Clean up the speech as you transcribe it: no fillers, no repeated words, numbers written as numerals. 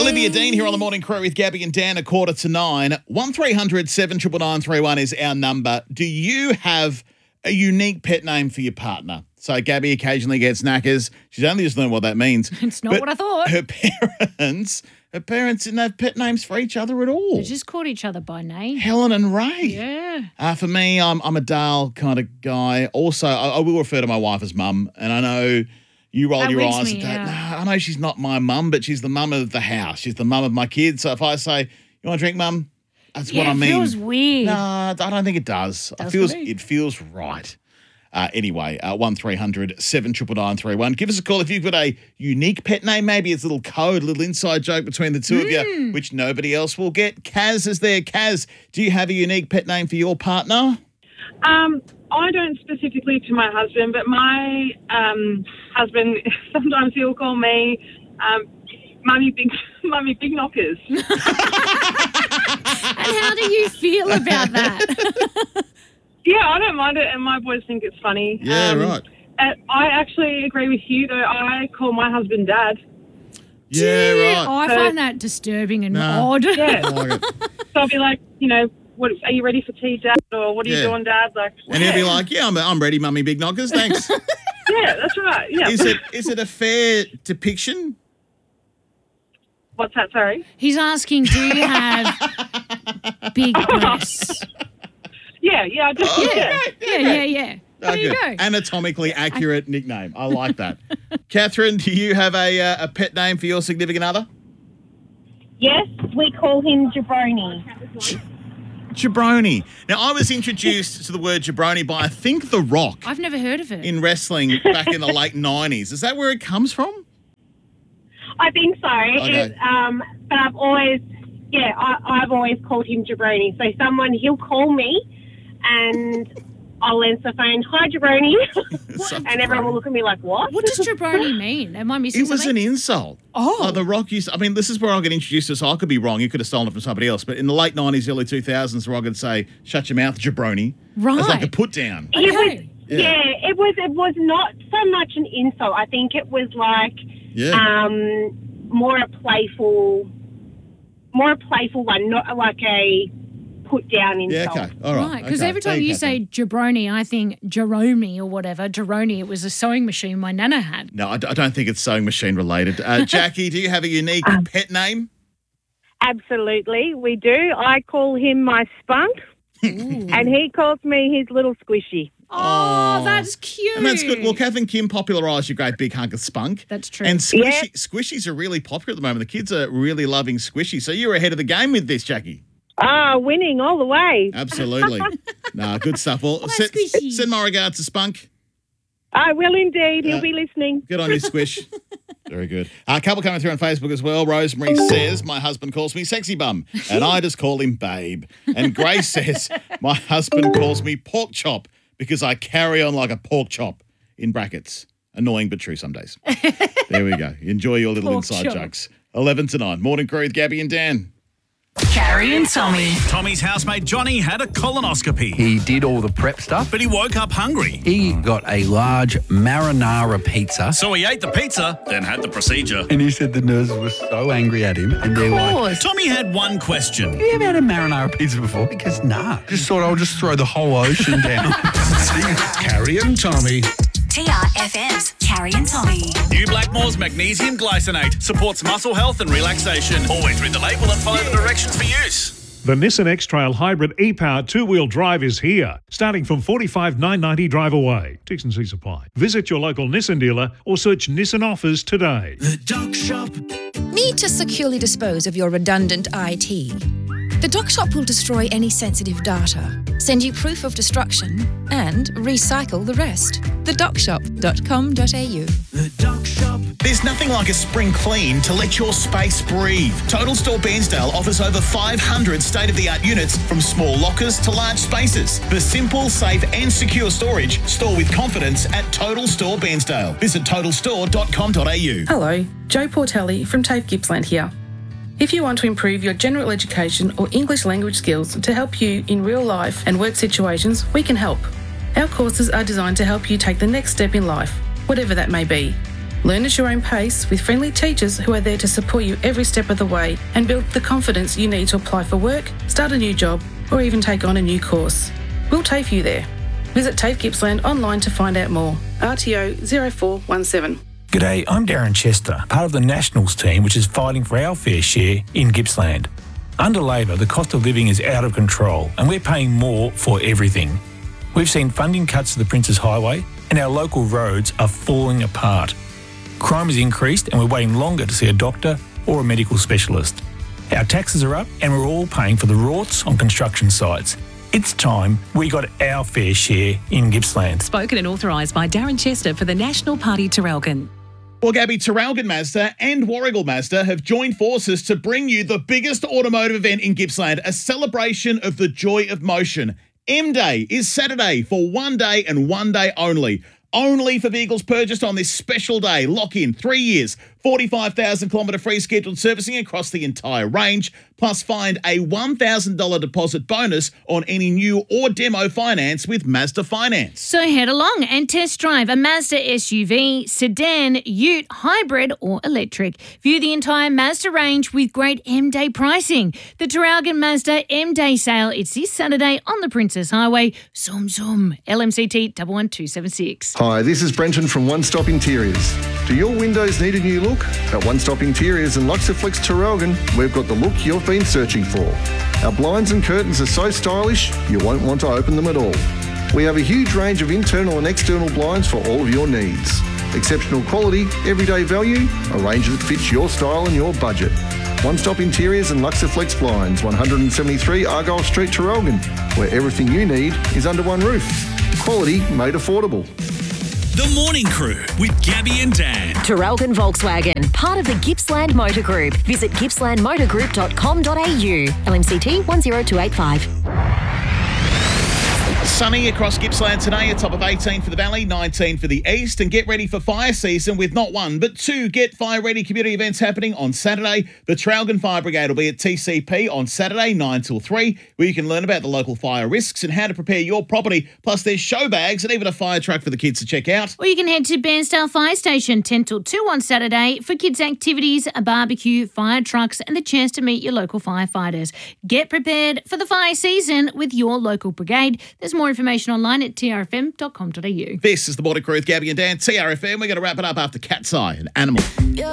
Olivia Dean here on the Morning Crew with Gabby and Dan, 8:45. 1300 799 is our number. Do you have a unique pet name for your partner? So Gabby occasionally gets knackers. She's only just learned what that means. It's not what I thought. Her parents didn't have pet names for each other at all. They just called each other by name. Helen and Ray. Yeah. For me, I'm a Dale kind of guy. Also, I will refer to my wife as mum, and I know you roll That your wigs eyes me at that. out. Nah, I know she's not my mum, but she's the mum of the house. She's the mum of my kids. So if I say, you want a drink, mum? That's what I mean. It feels weird. Nah, I don't think it does. It feels right. Anyway, 1300 799 Give us a call if you've got a unique pet name. Maybe it's a little code, a little inside joke between the two of you, which nobody else will get. Kaz is there. Kaz, do you have a unique pet name for your partner? I don't specifically to my husband, but my husband, sometimes he'll call me Mummy Big Knockers. And how do you feel about that? Yeah, I don't mind it, and my boys think it's funny. Yeah, right. I actually agree with you, though. I call my husband Dad. Yeah, right. Oh, I find that disturbing and odd. Yeah. I like it. So I'll be like, what, are you ready for tea, Dad? Or what are you doing, Dad? Like, And he'll be like, yeah, I'm ready, Mummy Big Knockers, thanks. yeah, that's right. Yeah. Is it a fair depiction? What's that? Sorry. He's asking, do you have big breasts? Yeah, I just Yeah. There you Good. go. Anatomically accurate nickname. I like that. Catherine, do you have a pet name for your significant other? Yes, we call him Jabroni. Jabroni. Now, I was introduced to the word jabroni by, I think, The Rock I've never heard of it. in wrestling back in the late 90s. Is that where it comes from? I think so. Okay. But I've always called him Jabroni. So he'll call me and I'll answer the phone, hi Jabroni. And everyone will look at me like, what? What does jabroni mean? Am I missing It was something? an insult. Oh. The Rock used to, this is where I get introduced to, so I could be wrong. You could have stolen it from somebody else. But in the late 90s, early 2000s, The Rock would say, shut your mouth, jabroni. Right. It's like a put down. Okay. It was not so much an insult. I think it was like more a playful one, not like a put down insult. Yeah, okay. All right. Right, because Okay. every time There you go, say jabroni, I think Jerome or whatever. Jeroni, it was a sewing machine my nana had. No, I don't think it's sewing machine related. Jackie, do you have a unique pet name? Absolutely, we do. I call him my spunk, and he calls me his little squishy. Oh, that's cute. And that's good. Well, Kath and Kim popularised your great big hunk of spunk. That's true. And squishies are really popular at the moment. The kids are really loving squishies. So you're ahead of the game with this, Jackie. Winning all the way. Absolutely. Good stuff. Well, squishy. send my regards to Spunk. I will indeed. He'll be listening. Good on you, Squish. Very good. A couple coming through on Facebook as well. Rosemary says, my husband calls me sexy bum, and I just call him babe. And Grace says, my husband calls me pork chop because I carry on like a pork chop, in brackets. Annoying but true some days. There we go. Enjoy your little Pork inside chop. jokes. 11 to 9. Morning Crew with Gabby and Dan. Carrie and Tommy. Tommy's housemate Johnny had a colonoscopy, He did all the prep stuff. but he woke up hungry. He got a large marinara pizza. So he ate the pizza, then had the procedure. And he said the nurses were so angry at him. And they were like, Tommy had one question. have you ever had a marinara pizza before? Because nah. Just thought I'll just throw the whole ocean down. Carrie and Tommy. TRFM's Carrie and Tommy. New Blackmore's magnesium glycinate supports muscle health and relaxation. Always read the label and follow the directions for use. The Nissan X-Trail Hybrid e-Power two-wheel drive is here, starting from $45,990 drive away. T's and C's apply. Visit your local Nissan dealer or search Nissan offers today. The Doc Shop. Need to securely dispose of your redundant IT? The Doc Shop will destroy any sensitive data, send you proof of destruction, and recycle the rest. TheDocShop.com.au. The Doc Shop. There's nothing like a spring clean to let your space breathe. Total Store Bairnsdale offers over 500 state-of-the-art units from small lockers to large spaces. For simple, safe and secure storage, store with confidence at Total Store Bairnsdale. Visit totalstore.com.au. Hello, Jo Portelli from TAFE Gippsland here. If you want to improve your general education or English language skills to help you in real life and work situations, we can help. Our courses are designed to help you take the next step in life, whatever that may be. Learn at your own pace with friendly teachers who are there to support you every step of the way and build the confidence you need to apply for work, start a new job, or even take on a new course. We'll TAFE you there. Visit TAFE Gippsland online to find out more. RTO 0417. G'day, I'm Darren Chester, part of the Nationals team which is fighting for our fair share in Gippsland. Under Labor, the cost of living is out of control and we're paying more for everything. We've seen funding cuts to the Princes Highway and our local roads are falling apart. Crime has increased and we're waiting longer to see a doctor or a medical specialist. Our taxes are up and we're all paying for the rorts on construction sites. It's time we got our fair share in Gippsland. Spoken and authorised by Darren Chester for the National Party Traralgon. Well, Gabby, Traralgon Mazda and Warrigal Mazda have joined forces to bring you the biggest automotive event in Gippsland, a celebration of the joy of motion. M-Day is Saturday for 1 day and 1 day only. Only for vehicles purchased on this special day. Lock in 3 years, 45,000 kilometre free scheduled servicing across the entire range, plus find a $1,000 deposit bonus on any new or demo finance with Mazda Finance. So head along and test drive a Mazda SUV, sedan, ute, hybrid or electric. View the entire Mazda range with great M-Day pricing. The Traralgon Mazda M-Day sale, it's this Saturday on the Princess Highway. Zoom, zoom. LMCT 11276. Hi, this is Brenton from One Stop Interiors. Do your windows need a new look? At One Stop Interiors and Luxaflex Traralgon, we've got the look you've been searching for. Our blinds and curtains are so stylish, you won't want to open them at all. We have a huge range of internal and external blinds for all of your needs. Exceptional quality, everyday value, a range that fits your style and your budget. One Stop Interiors and Luxaflex Blinds, 173 Argyle Street, Traralgon, where everything you need is under one roof. Quality made affordable. The Morning Crew with Gabby and Dan. Traralgon Volkswagen, part of the Gippsland Motor Group. Visit gippslandmotorgroup.com.au. LMCT 10285. Sunny across Gippsland today, a top of 18 for the Valley, 19 for the East. And get ready for fire season with not one, but two Get Fire Ready community events happening on Saturday. The Traralgon Fire Brigade will be at TCP on Saturday, 9 till 3, where you can learn about the local fire risks and how to prepare your property. Plus, there's show bags and even a fire truck for the kids to check out. Or you can head to Bairnsdale Fire Station, 10 till 2 on Saturday for kids' activities, a barbecue, fire trucks, and the chance to meet your local firefighters. Get prepared for the fire season with your local brigade. There's more information online at trfm.com.au. This is the Morning Crew with Gabby and Dan, TRFM. We're going to wrap it up after Cat's Eye and Animal.